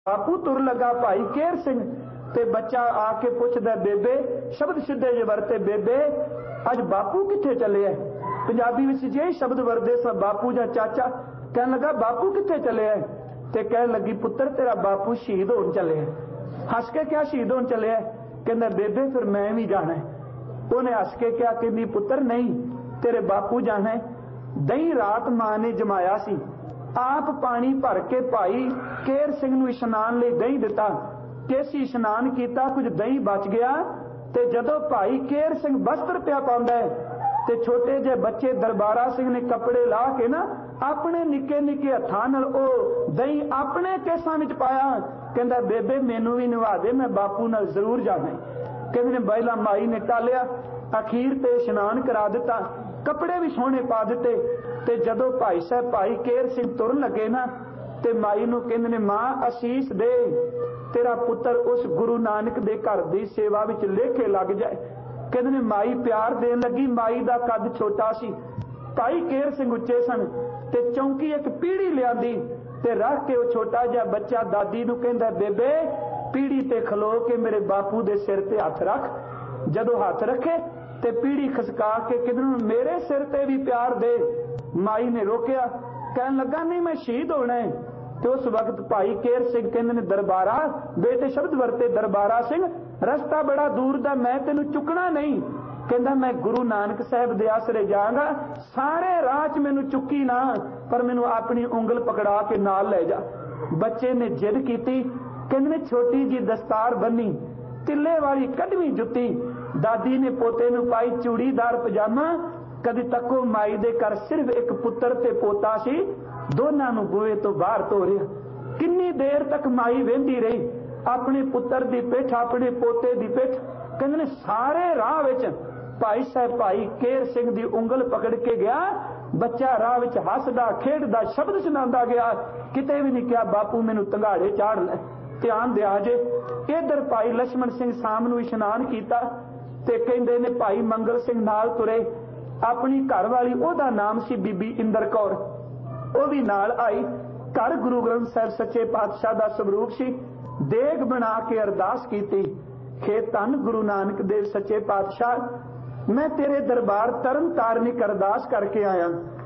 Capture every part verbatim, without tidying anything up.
बापू तुर लगा भाई केर सिंह ते बच्चा आके पुछदा बेबे शब्द सीधे जे वरते बेबे अज बापू किथे चले है। पंजाबी विच जे शब्द वरदे सा बापू जा चाचा कहन लगा बापू किथे चले है ते कहन लगी पुत्र तेरा बापू शहीद होन चले है। हस के क्या शहीद होन चले है कहंदा बेबे फिर मैं भी जाना है। उन्हें हस के क्या कहंदी पुत्र नहीं तेरे बापू जाना है। दही रात मां ने जमाया सी आप पानी भर के भाई केर सिंह नूं इशनान लई दही दिता केसी इशनान किया कुछ दही बच गया ते जदों भाई केर सिंह वस्त्र पिया पाउंदा है ते छोटे जे बच्चे दरबारा सिंह ने कपड़े ला के ना अपने निके निके हत्थां नाल ओ दही अपने केसां विच पाया कहंदा बेबे मैनू भी नवा दे मैं बापू नाल जरूर जाना है। कहंदे ने बैला माई ने टालिया अखीर ते इशनान करा दिता कपड़े भी सोहने पा दिते ते जदों भाई साहब भाई केर सिंह तुरन लगे ना ते माई नूं कहंदे ने मां आशीष दे तेरा पुत्र उस गुरु नानक दे घर दी सेवा विच लेखे लग जाए। कहंदे ने माई प्यार देन लगी माई दा कद छोटा सी भाई केर सिंह उच्चे सन ते चौंकी एक पीढ़ी लियांदी ते रख के वो छोटा जिहा बच्चा दादी नूं कहंदा बेबे पीढ़ी ते खलो के मेरे बापू दे सिर ते हथ रख। जदों हथ रखे ते पीढ़ी खसका के कहंदे मेरे सिर ते भी प्यार दे। माई ने रोकिया कहन लगा नहीं मैं शहीद होना है। तो उस वक्त भाई केर सिंह कहंदे ने दरबारा बेटे शब्द वरते दरबारा सिंह रस्ता बड़ा दूर दा मैं तेनू चुकना नहीं। कहंदा मैं गुरु नानक साहब दे आसरे जाऊंगा सारे राह च मैनू चुकी ना पर मैनू अपनी उंगल पकड़ा के नाल ले जा। बच्चे ने जिद की कहंदे ने छोटी जी दस्तार बन्नी तिल्ले वाली कड़वी जुत्ती दादी ने पोते नू पाई चूड़ीदार पजामा कदी तको माई दे घर सिर्फ एक पुत्र ते पोता सी दोनों नू बूहे तो बाहर तोरिया। किन्नी देर तक माई वेंदी रही अपने पुत्र दी पिठ अपने पोते दी पिठ। कहंदे ने सारे राह विच भाई साहब भाई केर सिंह दी उंगल पकड़ के गया बच्चा राह विच हसदा खेडदा शब्द सुनांदा गया किते भी नहीं कहा बापू मैनू तंगाड़े चाड़ ले ध्यान दिया जे। इधर भाई लक्ष्मण सिंह साम नू इशनान कीता ते कहंदे ने भाई मंगल सिंह नाल तुरे अपनी घर वाली ओदा नाम सी बीबी इंदर कौर वो भी नाल आई। घर गुरु ग्रंथ साहिब सच्चे पातशाह दा स्वरूप सी देग बना के अरदास कीती खे धन गुरु नानक देव सच्चे पातशाह मैं तेरे दरबार तरन तारनिक अरदास करके आया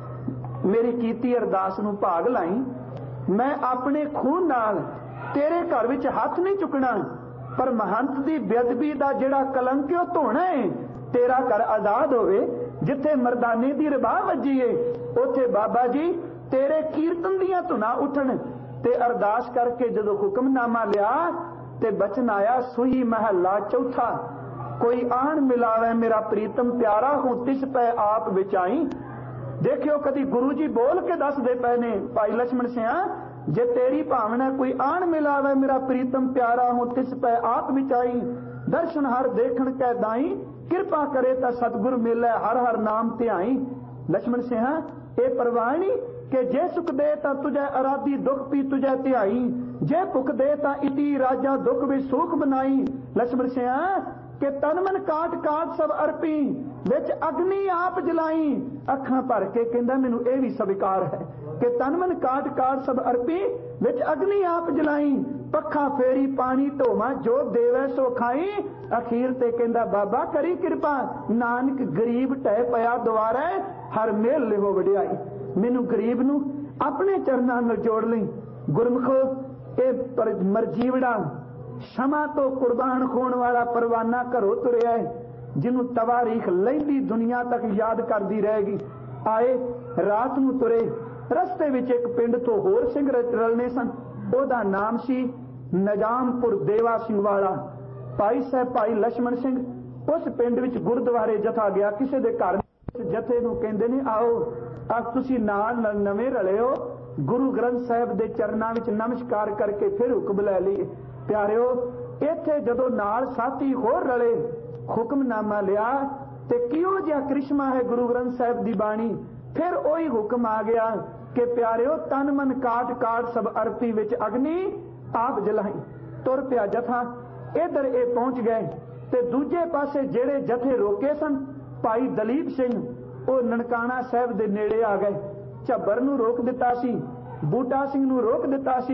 मेरी कीती अरदास नू भाग लाई मैं अपने खून नाल तेरे घर विच हाथ नहीं चुकना पर महंत दी बेअदबी दा जिहड़ा कलंक है धोना है तेरा घर आजाद होवे जिथे मरदाने दी रबाह वजी है उथे बाबा जी तेरे कीर्तन दियां धुना उठन ते अरदास करके जदों हुक्मनामा लिया ते बचन आया सुही महला चौथा कोई आन मिलावे मेरा प्रीतम प्यारा हूं तिस पै आप विचाई। देखियो कदी गुरु जी बोल के दस दे पै ने भाई लक्ष्मण सिंह जे तेरी भावना कोई आन मिलावे मेरा प्रीतम प्यारा हूं तिस पै आप विचाई। दर्शन हर देखण कै दाई कृपा करे ता सतगुर मिले हर हर नाम ध्याई। लक्ष्मण सिंह ए परवाणी के जे सुख दे ता तुझे अराधी दुख पी तुझे ध्याई जे भुख दे ता इति राजा दुख भी सुख बनाई। लक्ष्मण सिंह के तन मन काट काट सब अर्पी विच अग्नि आप जलाई। अखां भर के कहंदा मैनू ए भी स्वीकार है कि तन मन काट काट सब अर्पी विच अग्नि आप जलाई। पखा फेरी पानी ढोवा जो देवे सो खाई। अखीर ते कहंदा बाबा करी कृपा नानक गरीब टह पया दुआरे हर मेल लिहो वडियाई। मैनू गरीब नू अपने चरनां नाल जोड़ लई। गुरमुखो ए मरजीवड़ा क्षमा तो कुर्बान होने वाला परवाना घरों तुरिया है जिन्हों तवारीख लैंदी दुनिया तक याद करती रहेगी। आए रात नूं तुरे रस्ते विच एक पिंड तो होर सिंह रलने सन ओदा नाम सी नजामपुर देवा सिंह वाला। भाई साहब भाई लक्ष्मण सिंह उस पिंड विच गुरुद्वारे जथा गया किसी दे घर जथे नूं कहंदे ने आओ अज तुसीं नाल नवें रले हो गुरु ग्रंथ साहिब दे चरनां विच नमस्कार करके फिर हुक्म लै लईए। प्यारिओ इत्थे जदों नाल साथी होर रले हुक्मनामा लिया ते किहो जिहा करिश्मा है गुरु ग्रंथ साहिब दी बाणी। फिर ओही हुक्म आ गया कि प्यारिओ तन मन काट काट सब अर्पी विच अग्नि आप जलाई। तुर पिया जथा इधर ए पहुंच गए ते दूजे पासे जेड़े जथे रोके सन भाई दलीप सिंह वो ननकाना साहिब दे नेड़े आ गए। झब्बर नूं रोक दिता सी बूटा सिंह नूं रोक दिता सी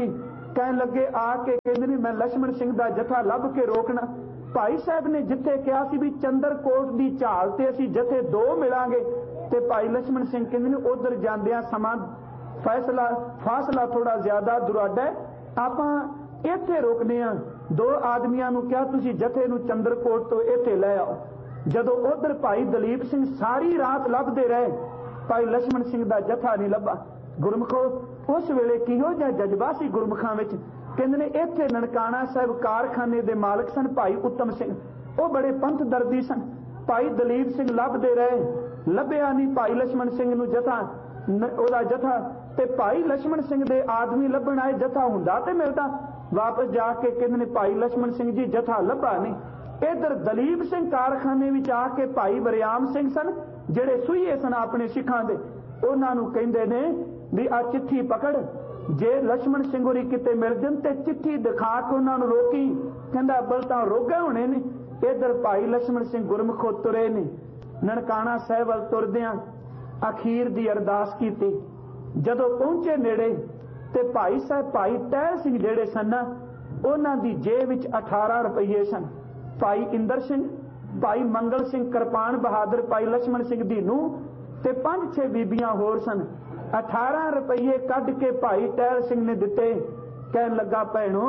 कहन लगे आके कहते ने मैं लक्ष्मण सिंह का जथा लभ के रोकना। भाई साहब ने जिथे कहा सी भी चंद्रकोट की झाल ते असीं जथे दो मिलांगे, ते भाई लक्ष्मण सिंह कहते ने उधर जांदियां समा फैसला फासला थोड़ा ज्यादा दुराडा है, आपां इत्थे रोकने आ। दो आदमियां नूं कहा तुसीं जथे नूं चंद्रकोट तो इत्थे ले आओ। जदों उधर भाई दलीप सिंह सारी रात लभदे रहे, भाई लक्ष्मण सिंह का जथा नहीं लभा। गुरमुखो उस वेले किहो जिहा जज्बा सी गुरमुखां विच। कहंदे ने इत्थे ननकाना साहिब कारखाने दे मालक सन भाई उत्तम सिंह, वो बड़े पंथ दर्दी सन। भाई दलीप सिंह लभदे रहे, लभ्या नहीं भाई लक्ष्मण सिंह नूं जथा ओहदा जथा, ते भाई लक्ष्मण सिंह दे आदमी लभण आए, जथा हुंदा ते मिलदा। वापस जाके कहंदे ने भाई लक्ष्मण सिंह जी जथा लभा नहीं। इधर दलीप सिंह कारखाने विच आके भाई वरियाम सिंह सन जिहड़े सुईए सन अपने सिखां दे, उन्हां नूं कहंदे ने भी आ चिट्ठी पकड़, जे लक्ष्मण सिंह होरी किते मिल जन ते चिट्ठी दिखा के उन्हां नूं रोकी। कहंदा बल तां रोगे होणे ने। इधर भाई लक्ष्मण सिंह गुरमुखो तुरे ने, ननकाना साहिब वल तुरदियां अखीर दी अरदास कीती। जदों पहुंचे नेड़े ते भाई साहब भाई टहल सिंह जिहड़े सन उन्हां दी जेब विच अठारह रुपये सन। भाई इंदर सिंह, भाई मंगल सिंह किरपान बहादुर, भाई लक्ष्मण सिंह दी नूंह ते पंज छे बीबियां होर सन। अठारह रुपये कढ के भाई टहल सिंह ने दिते। कहन लगा भैणो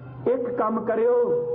एक काम करियो,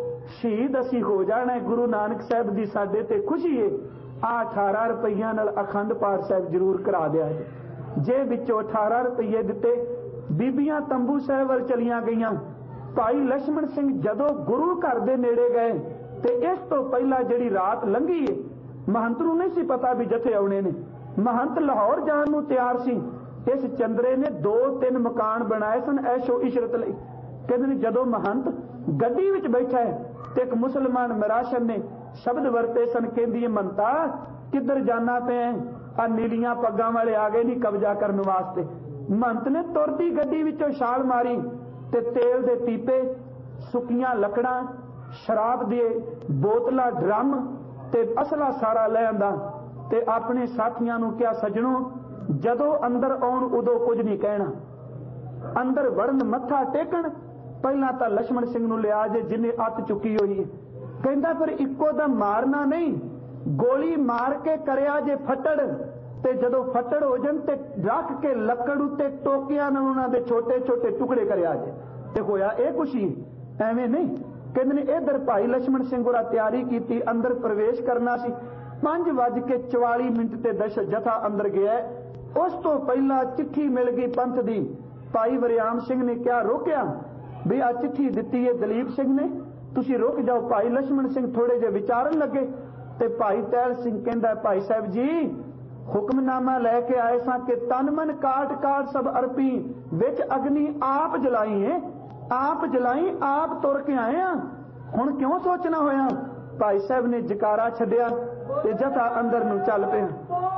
शहीद असी हो जाना, गुरु नानक साहब दी साडे ते खुशी है, आ अठारह रुपया नाल अखंड पाठ साहब जरूर करा दिया जे। जे विचों अठारह रुपये दिते, बीबियां तंबू साहब वल चलियां गईयां। भाई लक्ष्मण सिंह जदों गुरु घर दे नेड़े गए ते इस तो पहला जिहड़ी रात लंघी है, महंत नूं नहीं सी पता भी जथे आउणे ने। महंत लाहौर जाण नूं तैयार सी। इस चंद्रे ने दो तीन मकान बनाए सन ऐशो इशरत लई। कहंदे ने जदों महंत गड्डी विच बैठा है ते एक मुसलमान मिराशन ने शब्द वरते सन, कहंदी मनता किधर जाना पे, आ नीलियां पग्गां वाले आ गए नहीं कब्जा करने वास्ते। महंत ने तुरदी गड्डी विचों छाल मारी ते तेल दे पीपे, सुक्कियां लकड़ां, शराब दे बोतलां, ड्रम ते असला सारा ले आंदा ते अपने साथियां नूं कहा सजणो जदों अंदर आउण उदों कुछ नहीं कहना, अंदर वड़न मत्था टेकण पहला तां लक्ष्मण सिंह नूं लिया जे जिन्हें अत चुकी हुई है। कहंदा फिर इक्को दम मारना नहीं, गोली मार के करिया जे फटड़, ते जदों फटड़ हो जन ते रख के लकड़ उत्ते टोकियां नाल उन्हां दे छोटे छोटे टुकड़े करिया जे। ते होया ए कुछ ही एवें नहीं। कहंदे ने इधर भाई लक्ष्मण सिंह होरा तैयारी कीती, अंदर प्रवेश करना सी। पांच वज के चौवाली मिनट ते दश जथा अंदर गया। उस तो पहला चिट्ठी मिल गई पंथ दी। भाई वरियाम सिंह ने क्या रोकया भी आ चिट्ठी दिती है दलीप सिंह ने, तुसी रुक जाओ। भाई लक्ष्मण सिंह थोड़े जे विचारन लगे ते भाई टहल सिंह कहंदा भाई साहब जी हुक्मनामा लैके आए सां कि तन मन काट काट सब अर्पी, विच अग्नि आप जलाई है, आप जलाई आप तुर के आए हैं, हुण क्यों सोचना होया। भाई साहब ने जकारा छड्डिया ते जथा अंदर नूं चल पिया।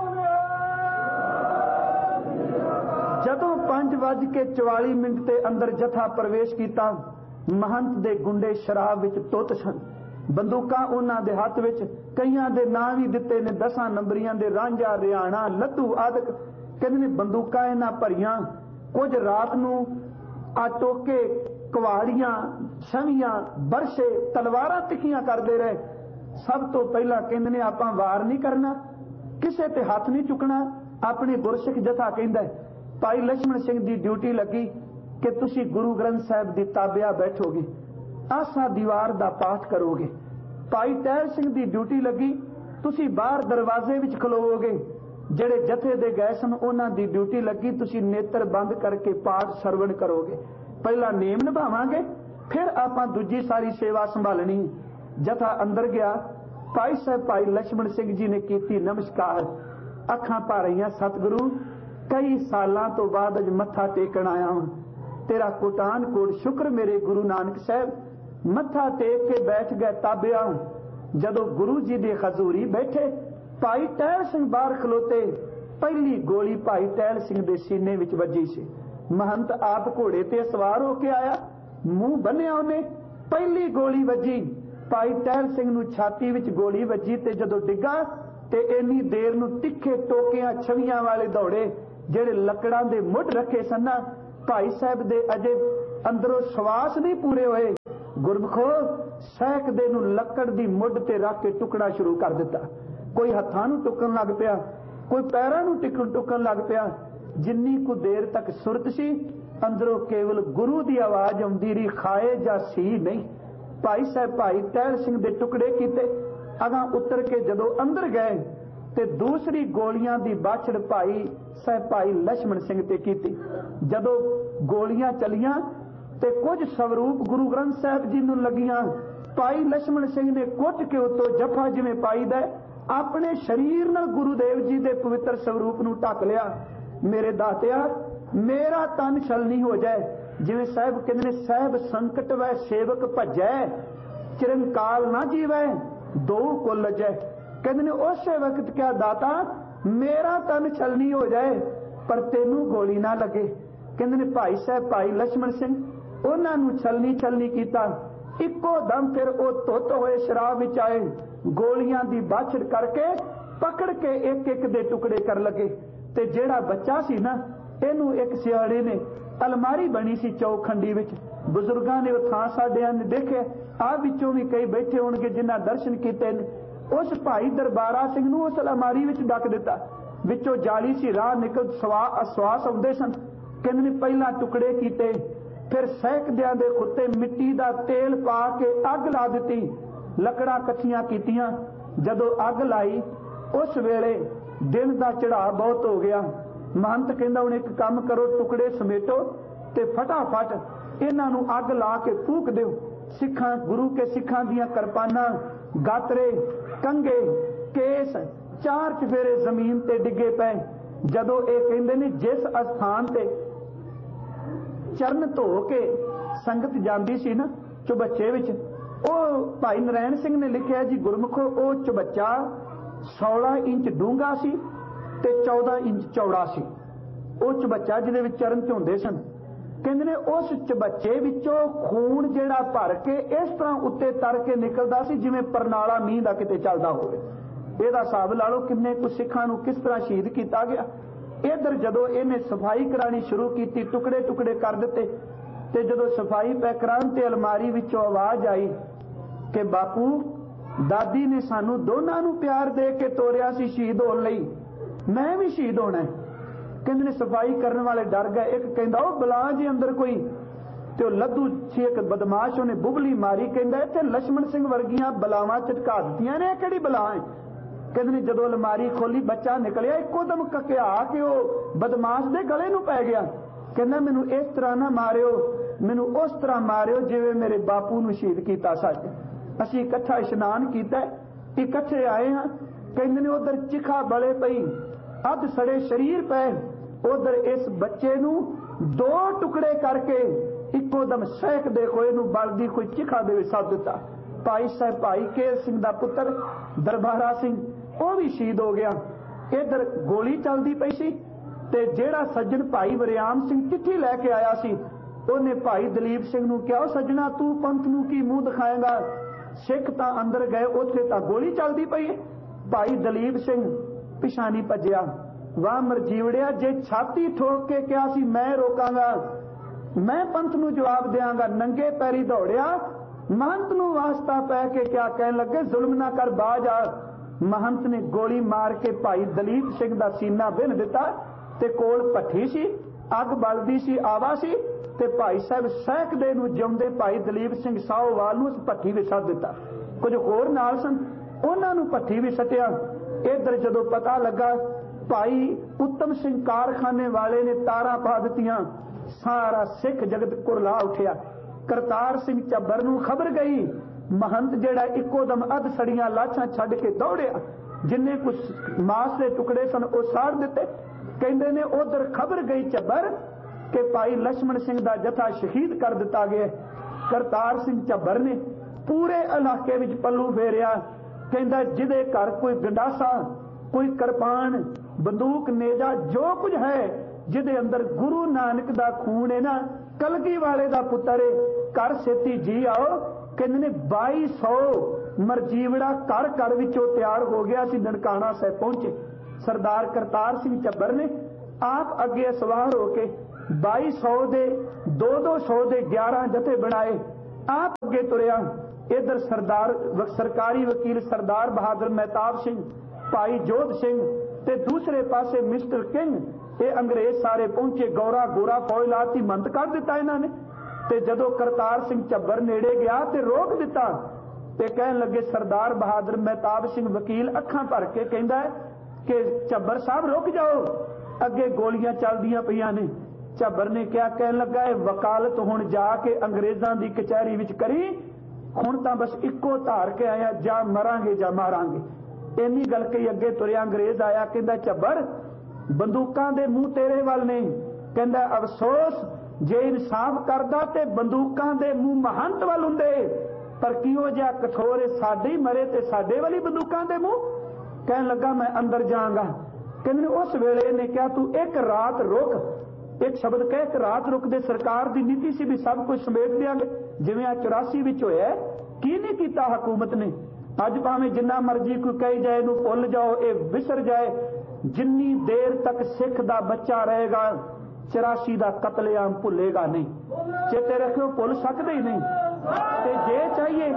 जदों पांच वज के चौवाली मिनट ते अंदर जथा प्रवेश किया, महंत दे गुंडे शराब विच तुत सन, बंदूकां उन्हां दे हत्थ विच, कईयां दे नां भी दिते ने दसां नंबरियां दे, रांझा रियाणा लद्दू आदक। कहंदे ने बंदूकां इन्हां भरियां, कुछ रात नूं आ टोके कुवाड़ियां छवियां बरछे तलवारां तिखियां करदे रहे। सब तो पहला कहंदे ने आपां वार नहीं करना, किसे ते हत्थ नहीं चुकना। अपने गुरसिख जथा कहंदा है भाई लक्ष्मण सिंह दी ड्यूटी लगी कि तुसी गुरु ग्रंथ साहिब दी ताबिया बैठोगे, आसा दीवार दा पाठ करोगे। भाई टहल सिंह दी ड्यूटी लगी तुसी बाहर दरवाजे विच खलोवोगे। जेड़े जथे दे गए सन उन्हां दी ड्यूटी लगी तुसी नेत्र बंद करके पाठ सरवण करोगे। पहला नेम निभावांगे फिर आपां दूजी सारी सेवा संभालनी। जथा अंदर गया, भाई साहब भाई लक्ष्मण सिंह जी ने कीती नमस्कार, अखां भर आईयां, सतगुरु कई सालां तो बाद अज मत्था टेकण आया हूं, तेरा कोटान कोट शुक्र मेरे गुरु नानक साहब। मत्था टेक के बैठ गए ताबिया। जदों गुरु जी दे हजूरी बैठे, भाई टहल सिंह बाहर खलोते, पहली गोली भाई टहल सिंह दे सीने विच वजी सी। महंत आप घोड़े ते सवार होके आया, मुंह बन्निया उन्हें, पहली गोली वजी भाई टहल सिंह नूं छाती विच गोली वजी ते जदों डिग्गा ते इन्नी देर नूं तिखे टोकियां छवियां वाले दौड़े जेड़े लकड़ां दे मुੱਢ रखे सन। भाई साहब दे अजे अंदरों श्वास नहीं पूरे होए, गुरमुखो सैकदे नूं लकड़ दी मुੱਢ ते रख के टुकड़ा शुरू कर दिता। कोई हत्थां नूं टुकन लग पिया, कोई पैरां नूं टिकन टुकन लग पिया। जिन्नी कु देर तक सुरत सी अंदरों केवल गुरु की आवाज आउंदी रही, खाए जा सी नहीं। भाई साहब भाई टहल सिंह दे टुकड़े कीते, अगां उतर के जदों अंदर गए ते दूसरी गोलियां दी बाछड़ भाई साहब भाई लक्ष्मण सिंह ते कीती। जदों गोलियां चलियां ते कुछ स्वरूप गुरु ग्रंथ साहब जी नूं लगियां, भाई लक्ष्मण सिंह ने कुट के उत्तों जफा जिवें पाईदा अपने शरीर नाल गुरुदेव जी दे पवित्र स्वरूप नूं ढक लिया। मेरे दातिया मेरा तन छल नहीं हो जाए, जिवें साहब कहंदे ने साहब संकट वै सेवक भजै, चिरंकाल ना जीवै दो कुल जै। कहंदे ने उस वक्त क्या दाता मेरा तन छल नहीं हो जाए पर तेनू गोली ना लगे। कहंदे ने भाई साहब भाई लक्ष्मण सिंह उन्हां नूं छलनी छलनी कीता, इक्को दम फिर वो धुत होए शराब विच आए, गोलियां दी बाछड़ करके पकड़ के एक एक दे टुकड़े कर लगे। ते जेड़ा बच्चा सी ना इनू एक सियाड़े ने अलमारी बनी सी चौखंडी विच, बुजुर्गां ने वो थां साडियां ने देखे, आ विचों भी कई बैठे होणगे जिन्हां दर्शन कीते ने। उस भाई दरबारा सिंह नूं उस अलमारी विच डक दिता, विचों जाली सी राह निकल सवा आसवास आउंदे सन। कहंदे ने पहला टुकड़े कीते, फिर सैकदियां दे खुੱਤੇ मिट्टी दा तेल पा के अग ला दिती, लकड़ां कट्ठियां कीतियां। जदों अग लाई उस वेले दिन का चढ़ाव बहुत हो गया। महंत कहंदा हुण एक काम करो, टुकड़े समेटो ते फटाफट इन्हां नूं अग ला के फूक दिओ। सिखां गुरु के सिखां दियां किरपानां, गातरे, कंगे, केस चार चफेरे जमीन ते डिगे पे। जदों ये कहंदे ने जिस अस्थान ते चरण धो के संगत जांदी सी ना चुबच्चे विच, ਉਹ ਭਾਈ ਨਰੈਣ ਸਿੰਘ ਨੇ ਲਿਖਿਆ ਜੀ ਗੁਰਮੁਖੋ ਉਹ ਚਬੱਚਾ सोलह इंच ਡੂੰਘਾ ਸੀ ਤੇ चौदह इंच ਚੌੜਾ ਸੀ। ਉਹ ਚਬੱਚਾ ਜਿਹਦੇ ਵਿੱਚ ਚਰਨ ਝੋਂਦੇ ਸਨ। ਕਹਿੰਦੇ ਨੇ ਉਸ ਚਬੱਚੇ ਵਿੱਚੋਂ ਖੂਨ ਜਿਹੜਾ ਭਰ ਕੇ ਇਸ ਤਰ੍ਹਾਂ ਉੱਤੇ ਤਰ ਕੇ ਨਿਕਲਦਾ ਸੀ ਜਿਵੇਂ ਪਰਨਾਲਾ ਮੀਂਹ ਦਾ ਕਿਤੇ ਚੱਲਦਾ ਹੋਵੇ। ਇਹਦਾ ਹਿਸਾਬ ਲਾ ਲਓ ਕਿੰਨੇ ਕੁ ਸਿੱਖਾਂ ਨੂੰ ਕਿਸ ਤਰ੍ਹਾਂ ਸ਼ਹੀਦ ਕੀਤਾ ਗਿਆ। ਇਧਰ ਜਦੋਂ ਇਹਨੇ ਸਫਾਈ ਕਰਾਣੀ ਸ਼ੁਰੂ ਕੀਤੀ, ਟੁਕੜੇ ਟੁਕੜੇ ਕਰ ਦਿੱਤੇ ਤੇ ਜਦੋਂ ਸਫਾਈ ਪੈ ਕਰਾਉਣ ਤੇ ਅਲਮਾਰੀ ਵਿੱਚੋਂ ਆਵਾਜ਼ ਆਈ ਕਿ ਬਾਪੂ ਦਾਦੀ ਨੇ ਸਾਨੂੰ ਦੋਨਾਂ ਨੂੰ ਪਿਆਰ ਦੇ ਕੇ ਤੋਰਿਆ ਸੀ ਸ਼ਹੀਦ ਹੋਣ ਲਈ, ਮੈਂ ਵੀ ਸ਼ਹੀਦ ਹੋਣਾ। ਕਹਿੰਦੇ ਨੇ ਸਫਾਈ ਕਰਨ ਵਾਲੇ ਡਰ ਗਏ। ਇੱਕ ਕਹਿੰਦਾ ਉਹ ਬਲਾ ਜੀ ਅੰਦਰ ਕੋਈ, ਤੇ ਉਹ ਲੱਧੂ ਸੀ ਇੱਕ ਬਦਮਾਸ਼, ਉਹਨੇ ਬੁਬਲੀ ਮਾਰੀ, ਕਹਿੰਦਾ ਇੱਥੇ ਲక్ష్మణ ਸਿੰਘ ਵਰਗੀਆਂ ਬਲਾਵਾਂ ਝਟਕਾ ਦਿੱਤੀਆਂ ਨੇ, ਕਿਹੜੀ ਬਲਾ ਹੈ। ਕਹਿੰਦੇ ਨੇ ਜਦੋਂ ਅਲਮਾਰੀ ਖੋਲੀ ਬੱਚਾ ਨਿਕਲਿਆ, ਇੱਕੋ ਦਮ ਕਕਿਆ ਕਿ ਉਹ ਬਦਮਾਸ਼ ਦੇ ਗਲੇ ਨੂੰ ਪੈ ਗਿਆ। ਕਹਿੰਦਾ ਮੈਨੂੰ ਇਸ ਤਰ੍ਹਾਂ ਨਾ ਮਾਰਿਓ, ਮੈਨੂੰ ਉਸ ਤਰ੍ਹਾਂ ਮਾਰਿਓ ਜਿਵੇਂ ਮੇਰੇ ਬਾਪੂ ਨੂੰ ਸ਼ਹੀਦ ਕੀਤਾ ਸੱਚ। ਅਸੀਂ ਇਕੱਠਾ ਇਸ਼ਨਾਨ ਕੀਤਾ, ਇਕੱਠੇ ਆਏ ਹਾਂ। ਕਹਿੰਦੇ ਨੇ ਉਧਰ ਚਿਖਾ ਬਲੇ ਪਈ, ਅੱਧ ਸੜੇ ਸਰੀਰ ਪਏ, ਉਧਰ ਇਸ ਬੱਚੇ ਨੂੰ ਦੋ ਟੁਕੜੇ ਕਰਕੇ ਇੱਕੋ ਦਮ ਸਹਿਕਦੇ ਹੋਏ ਨੂੰ ਬਲਦੀ ਕੋਈ ਚਿਖਾ ਦੇ ਵਿੱਚ ਸੱਦ ਦਿੱਤਾ। ਭਾਈ ਸਾਹਿਬ ਭਾਈ ਕੇਰ ਸਿੰਘ ਦਾ ਪੁੱਤਰ ਦਰਬਾਰਾ ਸਿੰਘ ਉਹ ਵੀ ਸ਼ਹੀਦ ਹੋ ਗਿਆ। ਇਧਰ ਗੋਲੀ ਚੱਲਦੀ ਪਈ ਸੀ ਤੇ ਜਿਹੜਾ ਸੱਜਣ ਭਾਈ ਵਰਿਆਮ ਸਿੰਘ ਚਿੱਠੀ ਲੈ ਕੇ ਆਇਆ ਸੀ, ਉਹਨੇ ਭਾਈ ਦਲੀਪ ਸਿੰਘ ਨੂੰ ਕਿਹਾ, ਸੱਜਣਾ ਤੂੰ ਪੰਥ ਨੂੰ ਕੀ ਮੂੰਹ ਦਿਖਾਏਗਾ, ਸਿੱਖ ਤਾਂ ਅੰਦਰ ਗਏ, ਉੱਥੇ ਤਾਂ ਗੋਲੀ ਚੱਲਦੀ ਪਈ ਹੈ। ਭਾਈ ਦਲੀਪ ਸਿੰਘ ਪਿਛਾਣੀ ਭੱਜਿਆ। ਵਾਹ ਮਰਜੀਵੜਿਆ, ਜੇ ਛਾਤੀ ਠੋਕ ਕੇ ਕਿਹਾ ਸੀ ਮੈਂ ਰੋਕਾਂਗਾ, ਮੈਂ ਪੰਥ ਨੂੰ ਜਵਾਬ ਦਿਆਂਗਾ, ਨੰਗੇ ਪੈਰੀ ਦੌੜਿਆ। महंत ਨੂੰ वास्ता पै के क्या कहन लगे, जुल्म ना कर बाज आ। महंत ने गोली मार के भाई दलीप सिंह दा सीना बिन दिता ते कोल भट्ठी सी, अग बलदी सी, आवा सी ते भाई साहब सैकदे नूं जिउंदे भाई दलीप सिंह साहोवाल नूं उस भट्ठी विच सट दिता। कुछ होर नाल सन, उन्हां नूं भट्ठी विच सटिया। इधर जदों पता लगा भाई उत्तम सिंह कारखाने वाले ने तारां पा दित्तियां, सारा सिख जगत कुरला उठिया। करतार सिंह झब्बर नूं खबर गई, महंत जेड़ा इक्को दम अध सड़ियां लाशां छड्ड के दौड़िया, जिन्ने कुछ मास दे टुकड़े सन वो साड़ दिते। कहंदे ने उधर खबर गई झब्बर कि भाई लक्ष्मण सिंह दा जथा शहीद कर दिता गया। करतार सिंह झब्बर ने पूरे इलाके विच पल्लू फेरिया। कहंदा जिहदे घर कोई गंडासा, कोई किरपान, बंदूक, नेजा, जो कुछ है जिहदे अंदर गुरु नानक दा खून है ना, कलगी वाले दा पुत्तर है, कर सेती जी आओ। कहंदे ने बाई सौ मरजीवड़ा घर घर विचों तैयार हो गया सी, ननकाना साहिब पहुंचे। सरदार करतार सिंह झब्बर ने आप अगे सवार होके बाई सौ दे दो दो सौ के ग्यारह जथे बनाए। आप अगे तुरिया। इधर सरदार सरकारी वकील सरदार बहादुर मेहताब सिंह, भाई जोध सिंह ते दूसरे पासे मिस्टर किंग, ये अंग्रेज सारे पहुंचे। गौरा गोरा फौज लाती, मंद कर दिता इन्होंने। ते जदों करतार सिंह झब्बर नेड़े गया ते रोक दिता ते कहन लगे सरदार बहादुर मेहताब सिंह वकील अखां भर के कहंदा कि झब्बर साहब रुक जाओ, अगे गोलियां चलदियां पईयां ने। झब्बर ने क्या कहन लगा, वकालत हुण जाके अंग्रेजां दी कचहरी विच करी, हुण तां बस इक्को धार के आया, जा मरांगे जा मारांगे। इन्नी गल कही अगे तुरिया। अंग्रेज आया, कहंदा झब्बर बंदूकां दे मूंह तेरे वल ने। कहंदा अफसोस जे इंसाफ करदा ते बंदूकां दे मूंह महंत वल हुंदे, पर किहो जिहा कठोर साडे मरे ते साडे वाली बंदूकां दे मूंह। कहन लगा मैं अंदर जाऊंगा। कहंदे उस वेले ने क्या तू एक रात रुक, एक शब्द कह एक रात रुक दे। सरकार दी नीति सी भी सब कुछ समेट देंगे, जिवें आ चौरासी विच होया। की नहीं कीता हुकूमत ने? अज भावें जिन्ना मर्जी कोई कही जाए नूं भुल जाओ, ये विसर जाए, जिन्नी देर तक सिख दा बच्चा रहेगा चौरासी का कतलेआम भुलेगा नहीं। चेते रखियो भुल सकते ही नहीं। ते जे चाहिए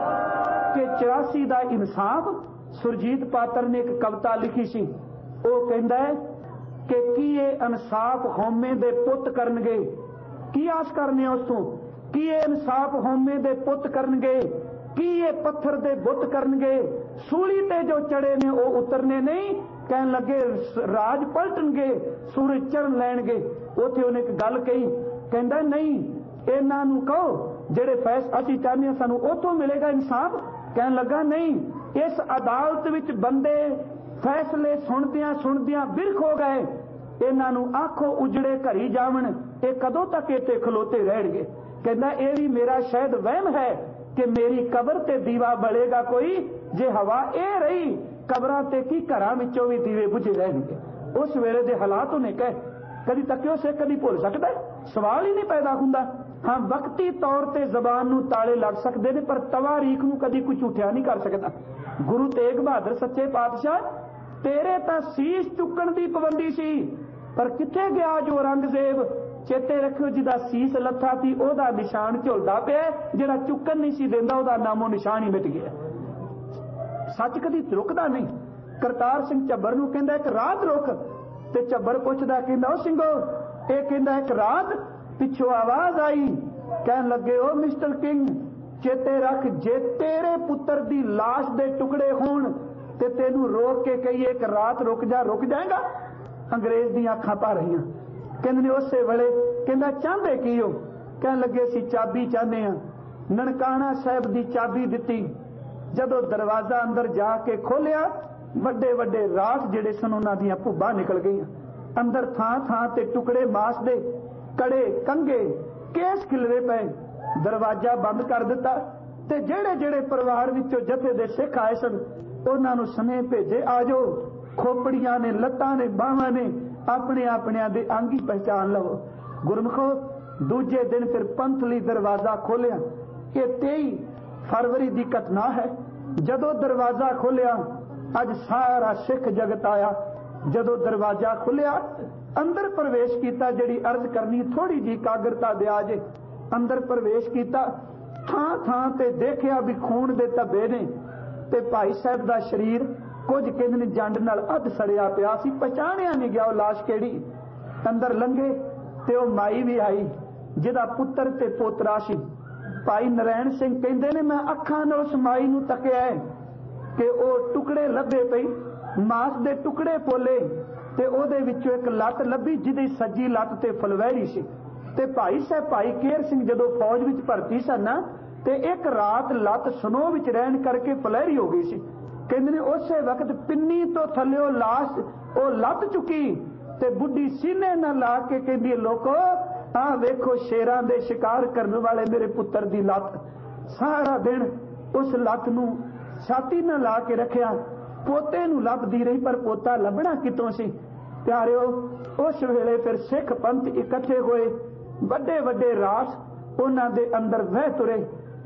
कि चौरासी का इंसाफ, सुरजीत पात्र ने एक कविता लिखी सी, वो कहता है कि की ये इंसाफ होमे दे पुत करनगे, की आस करने उस तों, की ये इंसाफ होमे दे पुत करनगे, की ये पत्थर दे बुत करनगे, सूली ते जो चढ़े ने वो उतरने नहीं। कहन लगे राज पलटनगे, सूरज चढ़ लैणगे। उथे उन्हें एक गल कही, कहंदा नहीं इन्हां नूं कहो जेड़े फैस असीं चाहते सानूं उथों मिलेगा इंसाफ। कहन लगा नहीं, इस अदालत विच बंदे फैसले सुणदियां सुणदियां बिरख हो गए। इन्हां नूं आखो उजड़े घरी जावण, ये कदों तक इत्थे खलोते रहणगे। कहंदा ये भी मेरा शायद वहम है कि मेरी कबर ते दीवा बलेगा कोई, जे हवा ए रही कबरां ते की घरां विचों भी दीवे बुझे रहणगे। उस वेले दे हालात उन्हें कहे कदी तकियो से कदी भुल सकदा, सवाल ही नहीं पैदा हुंदा। हाँ वक्ती तौर ते जबान नूं ताले लग सकदे ने, पर तवारीख नूं कदी कोई झूठिया नहीं कर सकदा। गुरु तेग बहादुर सच्चे पातशाह तेरे तां सीस चुकण दी पाबंदी सी, पर किथे गया जो औरंगजेब। चेते रखियो जिहदा सीस लथा सी ओहदा निशान झुलदा पिया, जिहड़ा चुकन नहीं सी देंदा ओहदा नामो निशान ही मिट गया। सच कदी रुकदा नहीं। करतार सिंह झब्बर नूं कहंदा एक रात रुक, ते झब्बर पुछदा कहंदा ओ सिंघो ये कहंदा एक रात। पिछों आवाज आई, कहन लगे ओ मिस्टर किंग चेते रख जे तेरे पुत्र दी लाश दे टुकड़े होण ते तेनू रोक के कहिए एक रात रुक जा, रुक जाएगा। अंग्रेज दी अखां भर रहीआं। कहंदे ने उसे वेले कहंदा चाहंदे की हो? कहन लगे असीं चाबी चाहते हैं। ननकाना साहिब दी चाबी दित्ती। जदों दरवाजा अंदर जाके खोलिया, वड्डे वड्डे रास जिहड़े सन उन्हां दीआं भुब्बां निकल गईआं। अंदर थां थां ते टुकड़े मास दे, कड़े कंघे केस खिलरे पे। दरवाजा बंद कर दिता ते जेड़े जेड़े परिवार विचों जथे दे सिख आए सन उन्हां नूं सनेह भेजे आ जाओ। खोपड़ियां ने, लत्तां ने, बाहां ने, अपने अपने दे अंग ही पहचान लवो। गुरमुखो दूजे दिन फिर पंथली दरवाजा खोलिया। ये तेई फरवरी की घटना है। जदों दरवाजा खोलिया अज सारा सिख जगत आया। जदों दरवाजा खुलिया अंदर प्रवेश किया। जिहड़ी अर्ज करनी थोड़ी जी कागरता दे आजे। अंदर प्रवेश किया, थां थां ते देखिया भी खून दे धब्बे ने ते भाई साहब दा शरीर कुछ कहंदे ने जंड नाल अध सड़िया पिया सी, पहचानिया नहीं गया वो लाश केड़ी। अंदर लंघे ते वो माई भी आई जिहदा पुत्र ते पोतरा सी। भाई नारायण सिंह कहंदे ने मैं अखां नाल उस माई नूं तकिया है कि वो टुकड़े लभे पई, मांस दे टुकड़े पोले ते ओहदे विचों एक लत्त लभी जिहदी सज्जी लत्त ते फलवैरी सी। ते भाई साहब भाई केर सिंह जदों फौज विच भर्ती सन ना ते एक रात लत्त सनो विच रहण करके फलैरी हो गई सी। कहंदे ने उसे वक्त पिन्नी तो थल्लिओ लाश ओ लत्त चुकी ते बुढ़ी सीने नाल ला के कहंदी लोको आ वेखो शेरां दे शिकार करने वाले मेरे पुत्र दी लत्त। सारा दिन उस लत्त नूं छाती नाल ला के रखिया। पोते नूं लभदी रही पर पोता लभना कितों सी। प्यारिओ उस वेले फिर सिख पंथ इकट्ठे होए। वड्डे वड्डे रास उन्हां दे अंदर वह तुरे।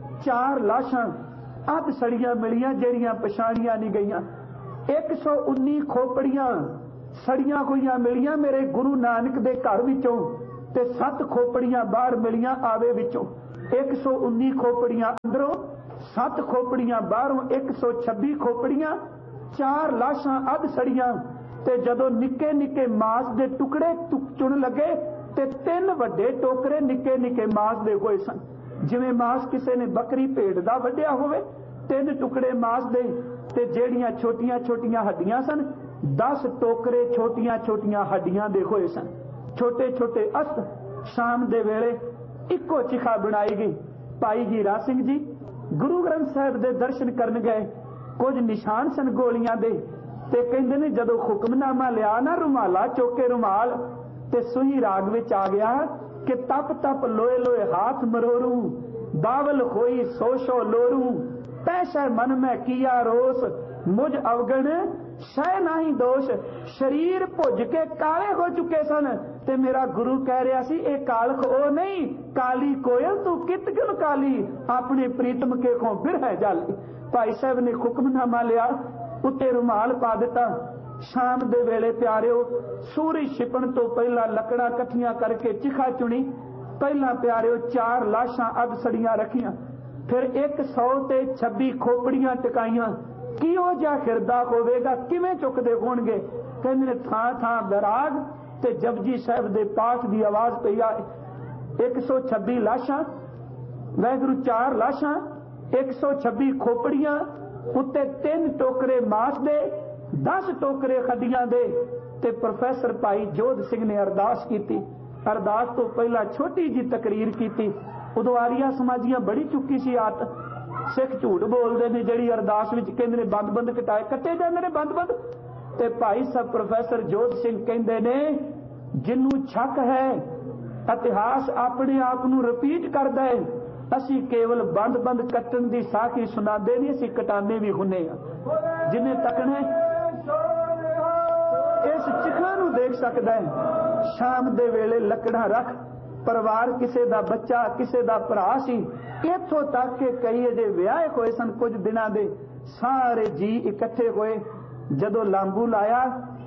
चार लाशां अध सड़ियां मिलियां जेड़ियां पछाणियां नहीं गईयां। एक सौ उन्नी खोपड़ियां सड़ियां होईयां मिलियां मेरे गुरु नानक दे घर विचों। ते सत्त खोपड़ियां बाहर मिलियां आवे विचों, एक सौ उन्नी खोपड़ियां अंदरों, सत्त खोपड़ियां बाहरों, एक सौ छब्बी खोपड़ियां, चार लाशां अध सड़ियां। ते जदों निक्के निक्के मांस दे टुकड़े चुन लगे ते तीन वड्डे टोकरे निक्के निक्के मांस दे होए सन, जिवें मांस किसी ने बकरी भेड़ दा वड्डिया होवे। तीन टुकड़े मांस दे ते जेड़ियां छोटियां छोटियां हड्डियां सन, दस टोकरे छोटियां छोटियां हड्डियां दे होए सन। छोटे छोटे अस्त शाम दे वेले इक्को चिखा बनाई गई। भाई हीरा सिंह जी गुरु ग्रंथ साहिब दे दर्शन करन गए, कुछ निशान सन गोलियां दे, ते कहंदे ने जदों हुक्मनामा लिया ना रुमाला चौके रुमाल, ते सुही राग विच आ गया कि तप तप लोए लोए हाथ मरोरू, बावल होई सो सो लोरू, पैसा मन में किया रोस, मुझ अवगण शह नहीं दोष। शरीर भुज के काले हो चुके सन, ते मेरा गुरु कह रहा सी ए कालख ओ नहीं, काली कोयल तू कित क्यों काली, अपने प्रीतम के को फिर है जाली। भाई साहब ने हुक्मनामा लिया, उत्ते रुमाल पा दिता। शाम दे वेले प्यारिओ सूरज छिपण तो पहला लकड़ा कट्ठियां करके चिखा चुनी। पहला प्यारिओ चार लाशां अध सड़ियां रखियां, फिर एक सौ ते छब्बी खोपड़ियां टकाइयां। किहो जिहा हिरदा होवेगा, किवें चुकदे होणगे। कहंदे ने थां थां बैराग ते जपजी साहिब दे पाठ दी आवाज पई आए। एक सौ छब्बी लाशां, वाहिगुरू चार लाशां, एक सौ छब्बी खोपड़ियां, उत्ते तीन टोकरे मांस दे, दस टोकरे हड्डियां दे। ते प्रोफैसर भाई जोध सिंह ने अरदास की। अरदास तो पहला छोटी जी तकरीर की। उदों आरिया समाजियां बड़ी चुकी सी आत, सिख झूठ बोलते हैं जिहड़ी अरदास विच कहंदे ने बंद बंद कटाए कट्टे जांदे ने बंद बंद। ते भाई साहब प्रोफैसर जोध सिंह कहंदे ने जिन्नू शक है इतिहास अपने आप नूं रिपीट करदा है, असी केवल बंद बंद कट्टण दी साखी सुनाते नहीं, असी कटाने भी हुन्ने आ। जिन्हें तकने इस चिखा नूं देख सकदा है। शाम दे वेले लकड़ा रख, परिवार किसे दा बच्चा किसे दा भरा सी, इत्थों तक के कई अजे विआहे होए सन कुछ दिनां दे, सारे जी इकट्ठे होए। जदों लांबू लाया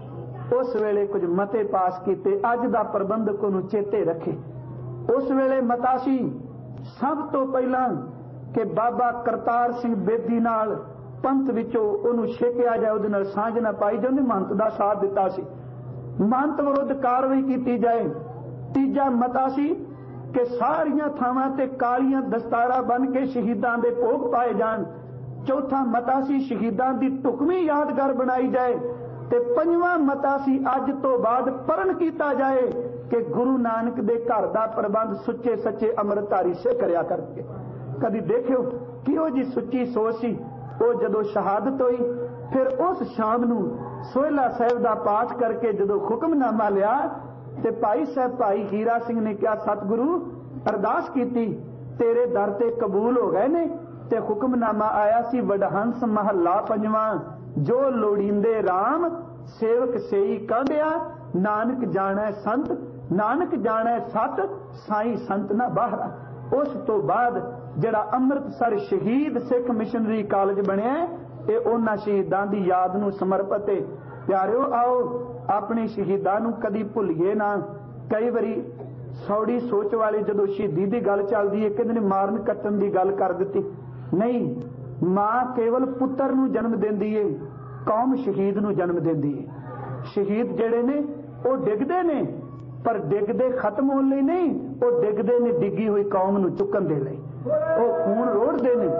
उस वेले कुछ मते पास कीते, अज दा प्रबंधक उहनूं चेते रखे। उस वेले मता सी सब तो पहला कि बाबा करतार सिंह बेदी नाल पंथ विचों उहनूं छेकिया जाए, उहदे नाल सांझ ना पाई जाए। उहने महंत दा साथ दिता सी, महंत विरुद्ध कार्रवाई की जाए। तीजा मता सी कि सारियां थावां ते कालियां दस्तारा बन के शहीदां दे भोग पाए जाण। चौथा मता सी शहीदां दी ढुकवीं यादगार बनाई जाए। ते पंजवां मता सी अज तो बाद परण कीता जाए कि गुरु नानक दे घर दा प्रबंध सुच्चे सच्चे अमृतधारी से करया करके। कदी देखियो किहो जी सुच्ची सोच सी। वो जदों शहादत हुई, फिर उस शाम नूं सोहला साहिब दा पाठ करके जदों हुक्मनामा लिया, ते भाई साहब भाई हीरा सिंह ने कहा सतगुरु अरदास की, तेरे दर ते कबूल हो गए ने। ते हुक्मनामा आया सी वडहंस महला पंजवां, जो लोड़ींदे राम सेवक सेई कांडिया, नानक जाणै संत नानक जाणै सत, साई संत ना बाहरा। उस तो बाद जिहड़ा अमृतसर शहीद सिख मिशनरी कॉलेज बनिया, ये उन्हां शहीदां दी याद नूं समर्पित है। प्यारिओ आओ अपने शहीदां नूं कदी भुल्लीए ना। कई बारी सौड़ी सोच वाले जदों शहीदी दी गल चलदी है, कहंदे ने मारन कट्टन दी गल कर दित्ती। नहीं, मां केवल पुत्र नूं जन्म दिंदी है, कौम शहीद नूं जन्म दिंदी है। शहीद जिहड़े ने वो डिगदे ने, पर डिगदे खत्म होने लई नहीं, वो डिगदे ने डिगी हुई कौम नूं चुकण दे लई। वो खून रोड़दे ने,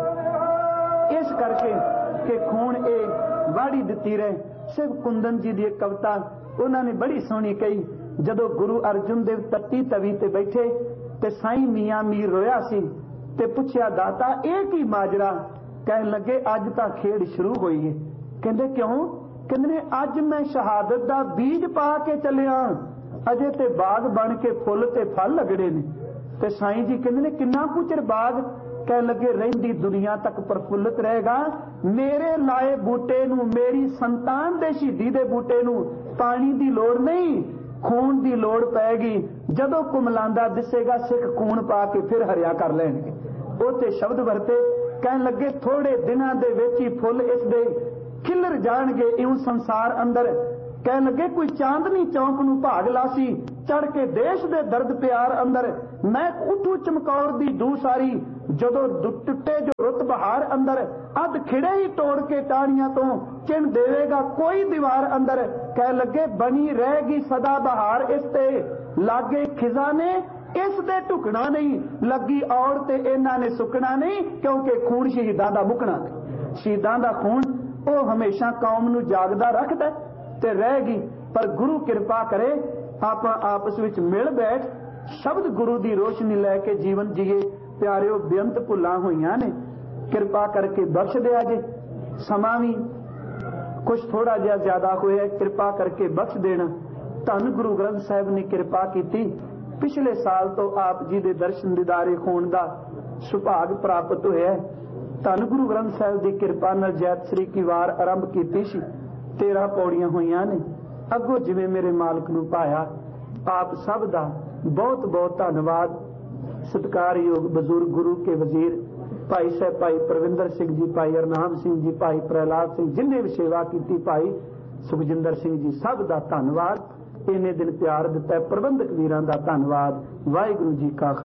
इस करके कि खून ए वाड़ी दित्ती रहे। शिव कुंदन जी दी एक कविता उन्होंने बड़ी सोहनी कही। जदों गुरु अर्जुन देव तत्ती तवी ते बैठे ते साईं मियां मीर रोया सी, ते पुछया दाता एक ही माजरा। कहन लगे अज तां खेड़ शुरू होई है। कहंदे क्यों? कहंदे अज मैं शहादत दा बीज पा के चलिया, अजे ते बाग बन के फुल ते फल लगड़े ने। ते साईं जी कहंदे ने किन्ना कुछ चिर बाग? कह लगे रहिंदी दुनिया तक प्रफुल्लित रहेगा। मेरे लाए बूटे नूं, मेरी संतान दे शहीदी दे बूटे नूं पानी दी लोड़ नहीं, खून दी लोड़ पैगी। जदों कुमलांदा दिसेगा सिख खून पा के फिर हरिया कर लैणगे। उते शब्द वरते, कहन लगे थोड़े दिनां दे विच ही फुल इस दे खिलर जाणगे इउं संसार अंदर। कहन लगे कोई चांदनी चौक नूं भाग लासी, चढ़ के देश दे दर्द प्यार अंदर मैं उठू चमकौर दी दूसारी जदों टुटे जो रुत बहार अंदर अध खिड़े ही तोड़ के टाणियां तो चिन देवेगा कोई दीवार अंदर कह लगे बनी रहेगी सदा बहार इसते लागे खिजाने इस दे ढुकना नहीं लगी और ते इन्हां ने सुकना नहीं क्योंकि खून शहीदां दा मुकना नहीं शहीदां दा खून वो हमेशा कौम नूं जागदा रखदा ते रहेगी पर गुरु कृपा करे आप आपस विच मिल बैठ शब्द गुरु दी रोशनी लैके जीवन जीए प्यारिओ बेअंत भुलां होईयां ने कृपा करके बख्श दिया जे समा भी कुछ थोड़ा जिहा ज्यादा होया कृपा करके बख्श देना धन गुरु ग्रंथ साहिब ने कृपा की पिछले साल तो आप जी दे दर्शन दीदारे होण दा सुभाग प्राप्त होया धन गुरु ग्रंथ साहिब की कृपा नाल जैत श्री की वार आरंभ की सी तेरह पौड़ियां होईयां ने अगों जिवें मेरे मालक नूं पाया आप सब दा बहुत बहुत धन्नवाद सत्कारयोग बजुर्ग गुरु के वजीर भाई साहब भाई परविंदर सिंह जी भाई अरनाम सिंह जी भाई प्रहलाद सिंह जिन्हें भी सेवा की भाई सुखजिंदर सिंह जी सब दा धन्नवाद इन्ने दिन प्यार दिता प्रबंधक वीरां दा धन्नवाद वाहिगुरू जी का